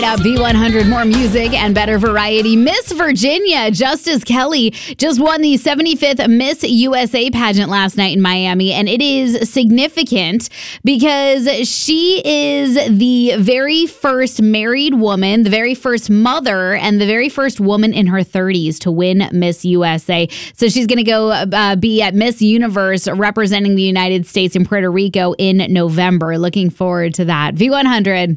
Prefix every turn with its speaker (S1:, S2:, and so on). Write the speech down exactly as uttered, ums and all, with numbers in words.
S1: Up V one hundred, more music and better variety. Miss Virginia Justice Kelly just won the seventy-fifth Miss U S A pageant last night in Miami, and it is significant because she is the very first married woman, the very first mother, and the very first woman in her thirties to win Miss U S A. So she's going to go uh, be at Miss Universe representing the United States in Puerto Rico in November. Looking forward to that. V one hundred.